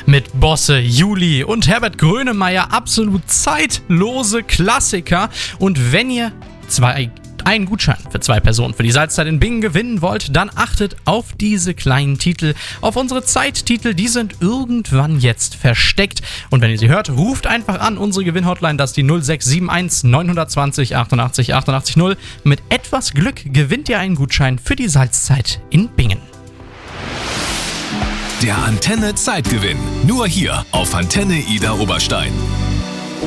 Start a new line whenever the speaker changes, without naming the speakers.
mit Bosse, Juli und Herbert Grönemeyer, absolut zeitlose Klassiker. Und wenn ihr einen Gutschein für 2 Personen für die Salzzeit in Bingen gewinnen wollt, dann achtet auf diese kleinen Titel, auf unsere Zeittitel, die sind irgendwann jetzt versteckt. Und wenn ihr sie hört, ruft einfach an, unsere Gewinnhotline, das ist die 0671 920 88 88 0. Mit etwas Glück gewinnt ihr einen Gutschein für die Salzzeit in Bingen.
Der Antenne Zeitgewinn, nur hier auf Antenne Ida Oberstein.